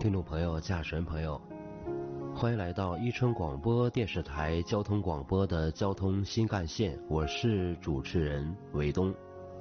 听众朋友、驾驶员朋友，欢迎来到伊春广播电视台交通广播的交通新干线，我是主持人韦东。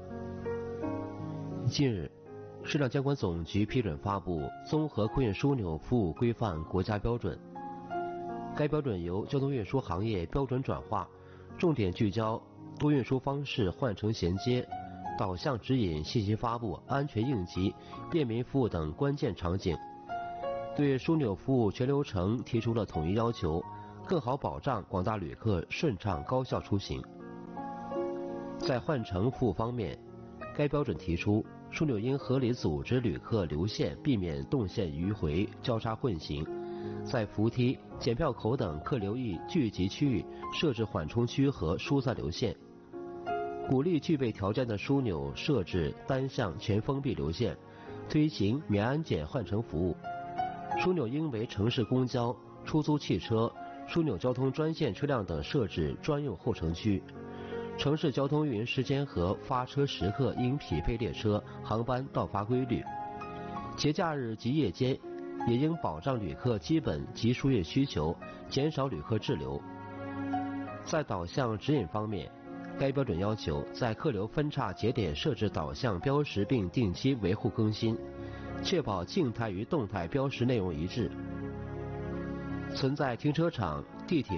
近日，市场监管总局批准发布《综合客运枢纽服务规范国家标准》，该标准由交通运输行业标准转化，重点聚焦多运输方式换乘衔接、导向指引信息发布、安全应急、便民服务等关键场景，对枢纽服务全流程提出了统一要求，更好保障广大旅客顺畅高效出行。在换乘服务方面，该标准提出，枢纽应合理组织旅客流线，避免动线迂回、交叉混行，在扶梯、检票口等客流易聚集区域设置缓冲区和疏散流线，鼓励具备条件的枢纽设置单向全封闭流线，推行免安检换乘服务。枢纽应为城市公交、出租汽车、枢纽交通专线车辆等设置专用候乘区。城市交通运营时间和发车时刻应匹配列车、航班到发规律。节假日及夜间也应保障旅客基本及输运需求，减少旅客滞留。在导向指引方面，该标准要求在客流分岔节点设置导向标识并定期维护更新，确保静态与动态标识内容一致。存在停车场、地铁